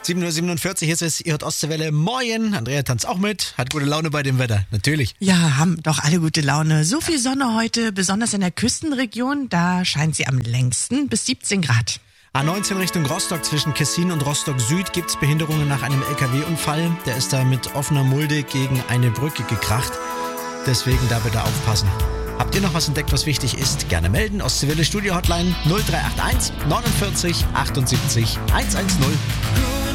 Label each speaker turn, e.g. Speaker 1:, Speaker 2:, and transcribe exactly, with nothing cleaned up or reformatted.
Speaker 1: sieben Uhr siebenundvierzig ist es, ihr hört Ostseewelle. Moin, Andrea tanzt auch mit, hat gute Laune bei dem Wetter, natürlich.
Speaker 2: Ja, haben doch alle gute Laune. So viel Sonne heute, besonders in der Küstenregion, da scheint sie am längsten, bis siebzehn Grad.
Speaker 1: A neunzehn Richtung Rostock zwischen Kessin und Rostock Süd gibt's Behinderungen nach einem L K W-Unfall. Der ist da mit offener Mulde gegen eine Brücke gekracht. Deswegen da bitte aufpassen. Habt ihr noch was entdeckt, was wichtig ist? Gerne melden. Ostseewelle Studio Hotline null drei acht eins neunundvierzig achtundsiebzig hundertzehn.